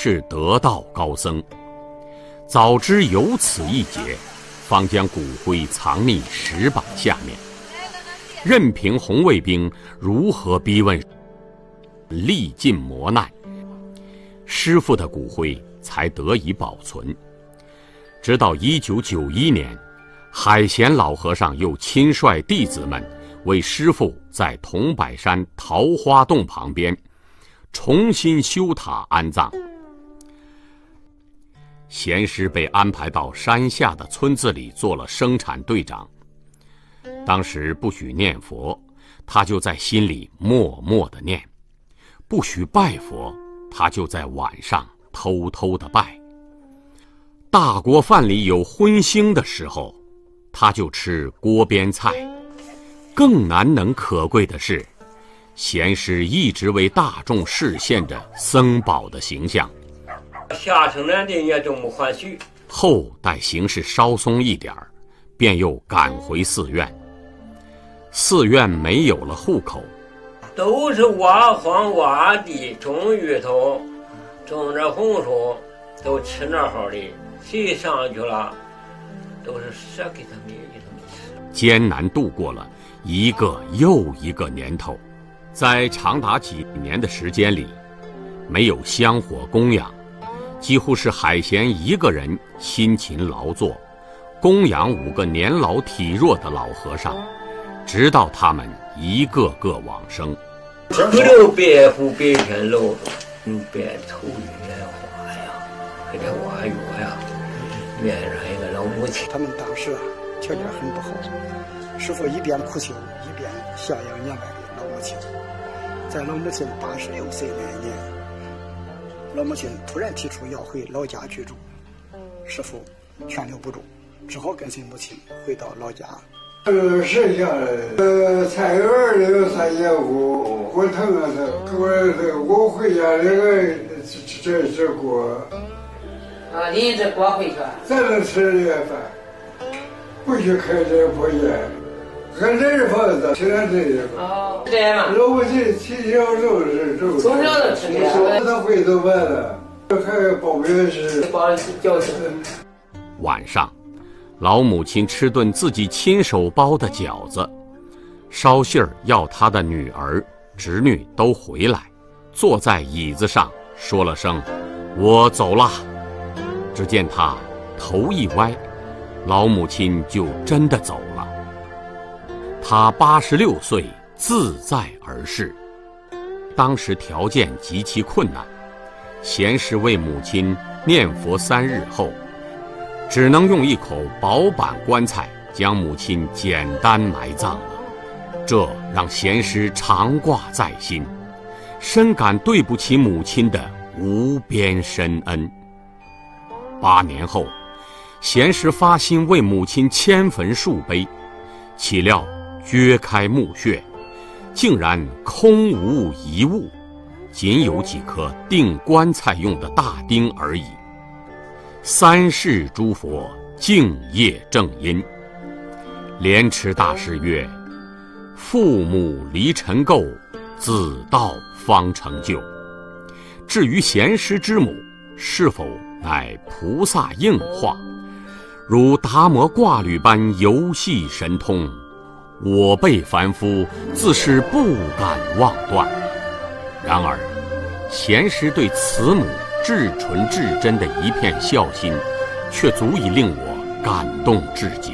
是得道高僧，早知有此一劫，方将骨灰藏匿石板下面，任凭红卫兵如何逼问，历尽磨难，师父的骨灰才得以保存。直到1991年，海贤老和尚又亲率弟子们为师父在桐柏山桃花洞旁边重新修塔安葬。贤师被安排到山下的村子里做了生产队长。当时不许念佛，他就在心里默默地念；不许拜佛，他就在晚上偷偷地拜。大锅饭里有荤腥的时候，他就吃锅边菜。更难能可贵的是，贤师一直为大众示现着僧宝的形象。 下城南的也这么欢喜。 后待形势稍松一点，便又赶回寺院。寺院没有了户口， 都是挖荒挖地，种芋头，种着红薯，都吃那好的。谁上去了，都是舍给他们吃。 艰难度过了一个又一个年头，在长达几年的时间里，没有香火供养，几乎是海贤一个人辛勤劳作，供养5个年老体弱的老和尚，直到他们一个个往生。 不留白虎白天露着，白头月花呀，给这挖药呀，面上一个老母亲。 他们当时条件很不好，师父一边苦修，一边孝养年迈的老母亲。在老母亲86岁那年，老母亲突然提出要回老家居住，师父劝留不住，只好跟随母亲回到老家。 剩下的菜园里有3节骨，我疼啊我回家那个这锅啊，拎着锅回去， 咱能吃这饭，不许开这破烟，俺这是房子，吃点这个。 哦，这样嘛。 老母亲从小就是这， 从小就吃这个。 他会做饭了，还包面是包饺子。 晚上，老母亲吃顿自己亲手包的饺子，捎信儿要他的女儿、侄女都回来，坐在椅子上说了声“我走了”。只见他头一歪，老母亲就真的走了。他86岁自在而逝。当时条件极其困难，贤师为母亲念佛3日后，只能用一口薄板棺材将母亲简单埋葬了。这让贤师常挂在心，深感对不起母亲的无边深恩。8年后，贤师发心为母亲迁坟树碑，岂料掘开墓穴，竟然空无一物，仅有几颗钉棺材用的大钉而已。3世诸佛敬业正因。莲池大师曰：父母离尘垢，子道方成就。至于贤师之母是否乃菩萨应化，如达摩挂履般游戏神通，我辈凡夫自是不敢妄断。然而贤师对慈母至纯至真的一片孝心，却足以令我感动至极。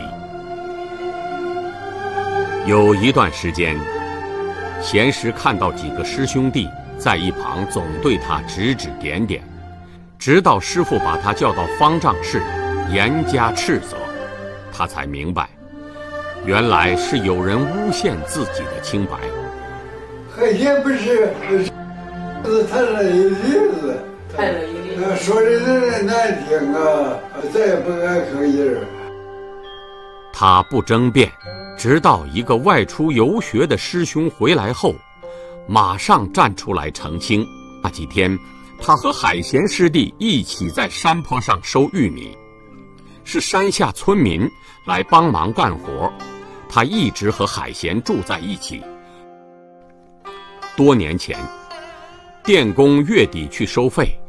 有一段时间，贤师看到几个师兄弟在一旁总对他指指点点，直到师父把他叫到方丈室严加斥责，他才明白，原来是有人诬陷自己的清白。 海贤不是谈了一例子，说的人难听啊，再也不敢吭音。 他不争辩，直到一个外出游学的师兄回来后，马上站出来澄清。那几天，他和海贤师弟一起在山坡上收玉米，是山下村民来帮忙干活，他一直和海贤住在一起。多年前，电工月底去收费，